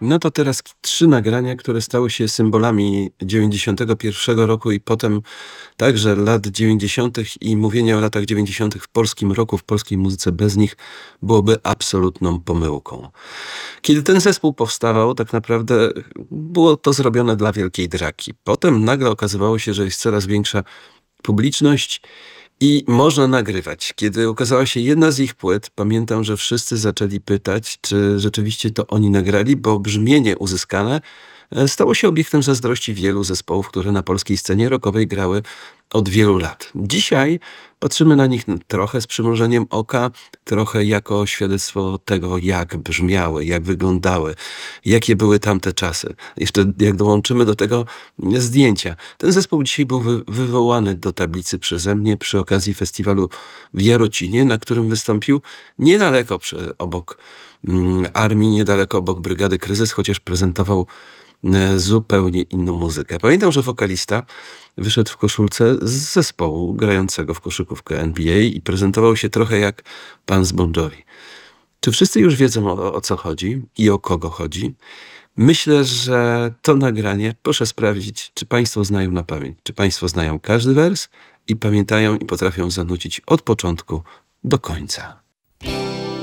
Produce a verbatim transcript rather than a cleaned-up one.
No to teraz k trzy nagrania, które stały się symbolami dziewięćdziesiątego pierwszego roku i potem także lat dziewięćdziesiątych i mówienie o latach dziewięćdziesiątych w polskim rocku, w polskiej muzyce bez nich byłoby absolutną pomyłką. Kiedy ten zespół powstawał, tak naprawdę było to zrobione dla wielkiej draki. Potem nagle okazywało się, że jest coraz większa publiczność i można nagrywać. Kiedy ukazała się jedna z ich płyt, pamiętam, że wszyscy zaczęli pytać, czy rzeczywiście to oni nagrali, bo brzmienie uzyskane e, stało się obiektem zazdrości wielu zespołów, które na polskiej scenie rockowej grały od wielu lat. Dzisiaj patrzymy na nich n- trochę z przymrużeniem oka, trochę jako świadectwo tego, jak brzmiały, jak wyglądały, jakie były tamte czasy. Jeszcze jak dołączymy do tego zdjęcia. Ten zespół dzisiaj był wy wywołany do tablicy przeze mnie przy okazji festiwalu w Jarocinie, na którym wystąpił niedaleko przy obok, mm, Armii, niedaleko obok Brygady Kryzys, chociaż prezentował, e, zupełnie inną muzykę. Pamiętam, że wokalista wyszedł w koszulce z zespołu grającego w koszykówkę N B A i prezentował się trochę jak pan z Bon Jovi. Czy wszyscy już wiedzą, o o co chodzi i o kogo chodzi? Myślę, że to nagranie proszę sprawdzić, czy państwo znają na pamięć. Czy państwo znają każdy wers i pamiętają i potrafią zanucić od początku do końca.